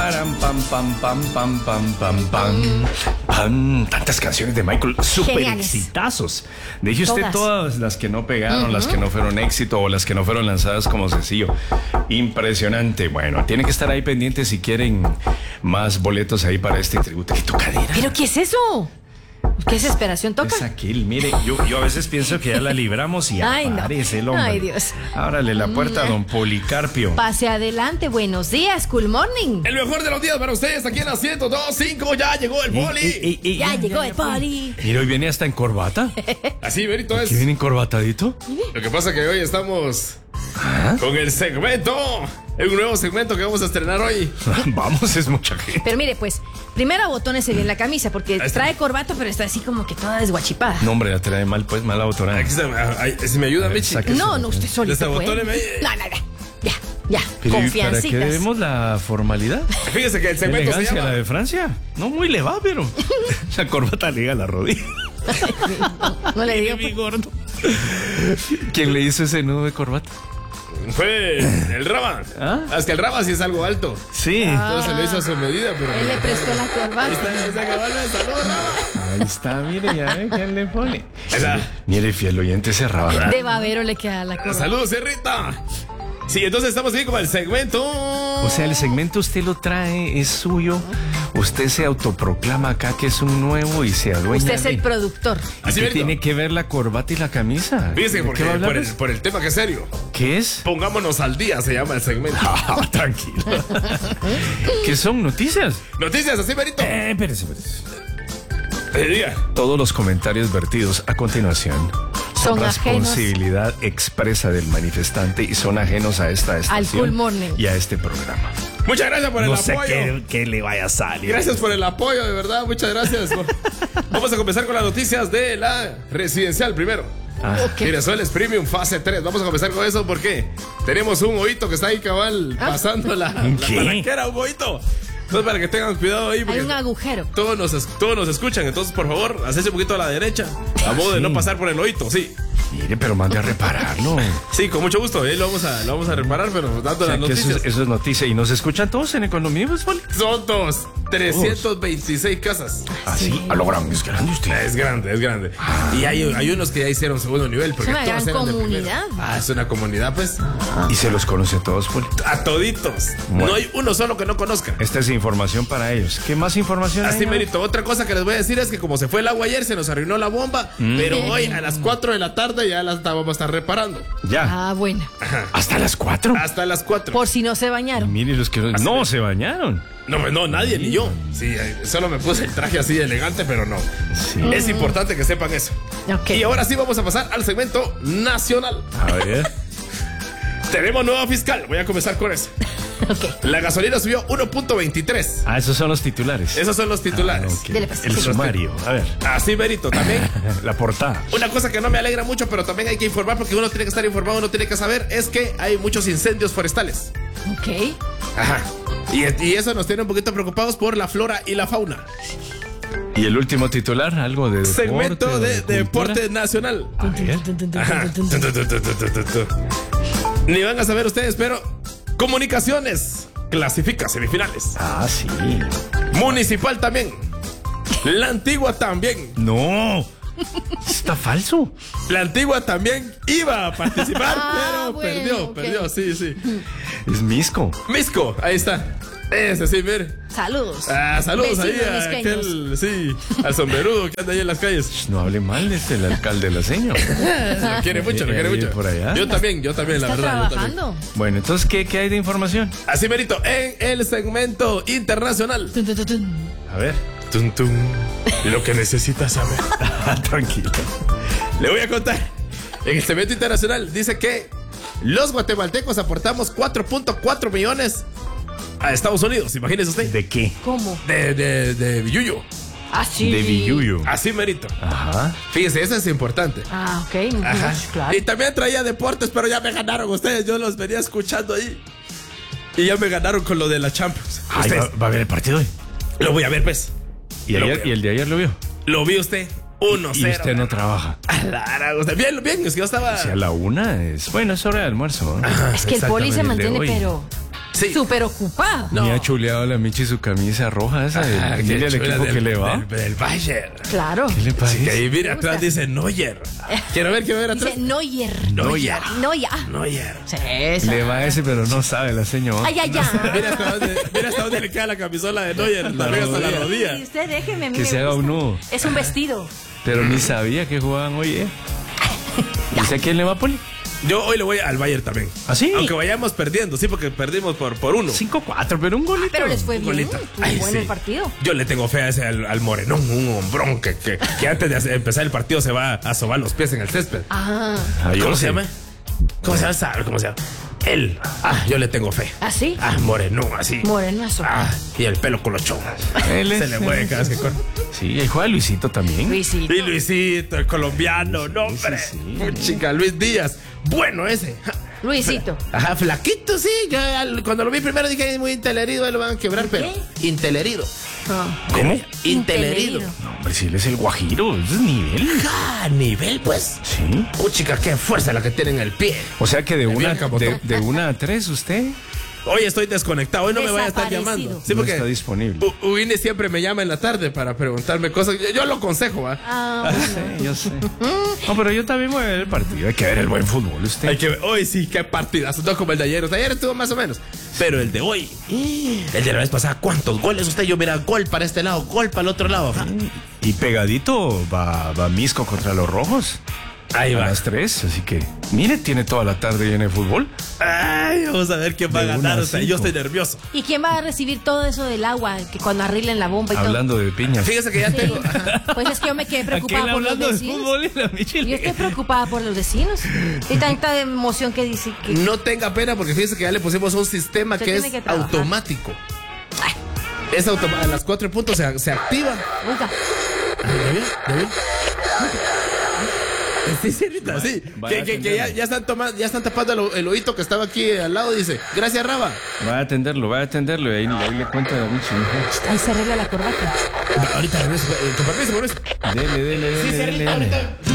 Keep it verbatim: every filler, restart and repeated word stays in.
Param, pam, pam, pam, pam, pam, pam, pam, pam. Tantas canciones de Michael, super Geniales. exitazos. Deje usted Todas. todas las que no pegaron, uh-huh. las que no fueron éxito o las que no fueron lanzadas como sencillo. Impresionante. Bueno, tienen que estar ahí pendientes si quieren más boletos ahí para este tributo. ¿Qué tocadera? ¿Pero qué es eso? ¿Qué desesperación toca? Es aquel, mire, yo, yo a veces pienso que ya la libramos y Ay, no. aparece el hombre. Ay, Dios. Ábrale la puerta a don Policarpio. Pase adelante, buenos días, cool morning. El mejor de los días para ustedes aquí en la ciento dos punto cinco. Ya llegó el Poli. Ey, ey, ey, Ya ey, llegó ey, el Poli. Mira, hoy viene hasta en corbata. Así, Berito, es. ¿Qué viene encorbatadito? Lo que pasa que hoy estamos ¿Ah? con el segmento. Es un nuevo segmento que vamos a estrenar hoy. Vamos, es mucha gente. Pero mire, pues, primero abotónese bien la camisa, porque Ahí está. trae corbata, pero está así como que toda desguachipada. No, hombre, la trae mal, pues, mala botonada. Aquí está, ay, si me ayuda, Michi. Sáquese. No, no, usted solito Desabotone, puede. me- No, no, no. Ya, ya. Pero, ¿y ¿para qué Confiancitas. debemos la formalidad? Fíjese que el ¿Qué segmento se elegancia llama. la de Francia? No, muy le va, pero la corbata le llega a la rodilla. No le Mire, digo. mi gordo. ¿Quién le hizo ese nudo de corbata? Fue el Raba. ¿Ah? Es que el Raba sí es algo alto. Sí. Entonces se lo hizo a su medida, pero. Él le prestó la Ahí corbata. está, esa que vale, saludos, Raba. Ahí está, mire, ya ve quién le pone. Ahí está. Mire, fiel oyente, ese rabadán. De babero le queda la corbata. Saludos, Rita. Sí, entonces estamos aquí con el segmento. O sea, el segmento usted lo trae, es suyo. Usted se autoproclama acá que es un nuevo y se adueña. Usted es de- el productor. ¿Y Así qué Berito. tiene que ver la corbata y la camisa? Fíjese, ¿De porque qué va a hablar por el, eso? por el tema que es serio. ¿Qué es? Pongámonos al día, se llama el segmento. Ah, tranquilo. ¿Qué son noticias? Noticias, así, Berito. Eh, espérese, espérese. Eh, diga. Todos los comentarios vertidos a continuación son Son ajenos. responsabilidad expresa del manifestante y son ajenos a esta estación Cool Morning. y a este programa. Muchas gracias por el No sé apoyo. qué, qué le vaya a salir. Gracias por el apoyo, de verdad. Muchas gracias. Vamos a comenzar con las noticias de la residencial primero. Ah, Ok. Girasoles Premium fase tres. Vamos a comenzar con eso porque tenemos un oito que está ahí cabal Ah. pasando la, ¿Un la qué? palanquera, un oito. Entonces, para que tengan cuidado ahí. Hay Porque un agujero. todos nos, es- todos nos escuchan. Entonces, por favor, hacese un poquito a la derecha. A modo de sí. no pasar por el oito, sí. Mire, pero mande a repararlo. Sí, con mucho gusto. Ahí lo vamos a, lo vamos a reparar, pero dando O sea, las que eso, noticias. es- eso es noticia. ¿Y nos escuchan todos en Economía Visual? Son dos. trescientas veintiséis casas. Ah, sí. A lo grande. Es grande usted. Es grande, es grande. Y hay, hay unos que ya hicieron segundo nivel. Porque Es una todos gran eran de comunidad. primero. Ah, es una comunidad, pues. Y se los conoce a todos, Poli. A toditos. Bueno. No hay uno solo que no conozca. Esta es información para ellos. ¿Qué más información hay? Así, ahora? mérito. Otra cosa que les voy a decir es que como se fue el agua ayer, se nos arruinó la bomba. Pero hoy a las cuatro de la tarde ya la vamos a estar reparando. Ya. Ah, bueno. ¿Hasta las cuatro? Hasta las cuatro. Por si no se bañaron. Mire los que no, no es. se bañaron. No, pues no, nadie, ni yo. Sí, eh, solo me puse el traje así elegante, pero no. Sí. Es importante que sepan eso. Ok. Y ahora sí vamos a pasar al segmento nacional. A ver. Tenemos nueva fiscal. Voy a comenzar con eso. Ok. La gasolina subió uno punto veintitrés. Ah, esos son los titulares. Esos son los titulares. Ah, ok. Dele, pues, El sí. sumario. A ver. Así, Berito, también. La portada. Una cosa que no me alegra mucho, pero también hay que informar porque uno tiene que estar informado, uno tiene que saber, es que hay muchos incendios forestales. Ok. Ajá. Y, y eso nos tiene un poquito preocupados por la flora y la fauna. Y el último titular, algo de deporte. Segmento o de, cultura. deporte nacional. A ver. Ajá. Tu, tu, tu, tu, tu, tu, tu. Ni van a saber ustedes, pero Comunicaciones clasifica semifinales. Ah, sí. Municipal también. La Antigua también. No. Está falso. La Antigua también iba a participar, Ah, pero bueno, perdió, ok. perdió, sí, sí. Es Misco. Misco, ahí está. Ese sí, mire. Saludos. Ah, saludos ahí Vecinos a misqueños. aquel, sí, al sombrerudo que anda ahí en las calles. No hable mal de este, el alcalde la seño. Lo quiere mucho, lo quiere Vive mucho. por allá. Yo también, yo también, la Está verdad. yo también. trabajando. Bueno, entonces, ¿qué, qué hay de información? Así merito, en el segmento internacional. Tun, tun, tun, tun. A ver. Tum, tum. Lo que necesitas saber. Tranquilo. Le voy a contar. En el segmento internacional dice que los guatemaltecos aportamos cuatro punto cuatro millones a Estados Unidos. Imagínese usted. ¿De qué? ¿Cómo? De, de, de billuyo. Ah, sí. De Villuyo. Así merito. Ajá. Fíjese, eso es importante. Ah, ok. ujú, Ajá. Claro. Y también traía deportes, pero ya me ganaron ustedes. Yo los venía escuchando ahí. Y ya me ganaron con lo de la Champions. Ay, Ustedes. va, va a ver el partido hoy. Lo voy a ver, pues. ¿Y, Lo ayer- veo. y el de ayer lo vio? Lo vi usted. uno Y cero. usted no trabaja. A la gran, usted- Bien, bien. Es que yo estaba. Si a la una es. Bueno, es hora de almuerzo. ¿no? Es que el poli se Exactamente, mantiene, hoy. pero Sí. Súper ocupada. No. Me ha chuleado la Michi su camisa roja esa. del- Ah, dile qué al chula equipo del- que le va. Del, del Bayern. Claro. ¿Qué le Sí, parece? que ahí mira, Me gusta. atrás dice Neuer. Quiero ver, quiero ver atrás. Dice Neuer. Neuer. Neuer. Neuer. Sí, esa. Le va ese, pero no sabe la señora. Ay, ay, Mira ay. hasta dónde, mira hasta dónde le queda la camisola de Neuer. La También hasta la rodilla. rodilla. Y usted déjeme a mí Que me se haga gusta. un nudo. Es un vestido. Pero ni sabía que jugaban hoy, ¿eh? ¿Dice a quién le va, Poli? Yo hoy le voy al Bayern también. ¿Ah, sí? Aunque vayamos perdiendo, sí, porque perdimos por, por uno. cinco cuatro, pero un golito. Pero les fue Un bien. golito. Estuvo Ay, bueno sí. el partido. Yo le tengo fe a ese al, al morenón, un hombrón que, que, que antes de hacer- empezar el partido se va a sobar los pies en el césped. Ah. Ah, yo ¿Cómo no se sé. llama? ¿Cómo se llama? ¿Sabe cómo se llama? Él. Ah, yo le tengo fe. ¿Así? Ah, morenón, así. Morenazo. Ah, y el pelo colochón. Él es- Se le mueve cada vez que corre. Sí, ahí juega Luisito también. Luisito. Y Luisito, el colombiano, no, hombre. sí, sí. Chica, Luis Díaz. Bueno ese. Luisito. Ajá, flaquito, sí. Yo al- cuando lo vi primero dije, "Ay, muy intelerido, ahí lo van a quebrar", pero. Intelerido. Ah. ¿Cómo? Intelerido. No, hombre, si él es el guajiro, ese es nivel. Ah, nivel, pues. Sí. Oh, chica, qué fuerza la que tiene en el pie. O sea que de Me una, vieron cabotón. de, de una a tres, usted Hoy estoy desconectado, hoy no me vaya a estar Desaparecido. llamando. Sí, no porque está disponible. U- Uine siempre me llama en la tarde para preguntarme cosas. Yo, yo lo aconsejo, ¿va? Ah, Sí, yo sé. No, pero yo también voy a ver el partido. Hay que ver el buen fútbol, usted. Hay que ver. Hoy sí, qué partidas. No como el de ayer. O sea, ayer estuvo más o menos. Pero el de hoy, el de la vez pasada, ¿cuántos goles usted? Yo, mira, gol para este lado, gol para el otro lado. Y pegadito va, va Misco contra los rojos. Ahí A va. las tres, así que, mire, tiene toda la tarde llena de fútbol. Ay, vamos a ver quién va a De una ganar. a O sea, cinco. yo estoy nervioso. ¿Y quién va a recibir todo eso del agua? Que cuando arreglen la bomba y Hablando de piñas. Fíjese que ya todo. tengo. Sí. Pues es que yo me quedé preocupada Aquel por los hablando de vecinos. fútbol y la Michi Yo le- estoy preocupada por los vecinos. Y tanta emoción que dice que. No tenga pena porque fíjese que ya le pusimos un sistema Se que tiene es que trabajar. automático. Es automático. A las cuatro puntos se, se activa. Oiga, ¿Ya vio? ¿Ya vio? Sí, sí, ahorita, sí. Vaya Que, que- que ya, atenderlo. ya están tomando, ya están tapando el, el oído que estaba aquí al lado. Dice, gracias, Raba. Va a atenderlo, va a atenderlo. Y ahí, ahí le cuenta a la Michi. ahí se arregla la corbata. Ahorita regreso. eh, Con permiso, con permiso. Dele, dele, dele, Sí, sí, dele, ahorita, dele. ahorita.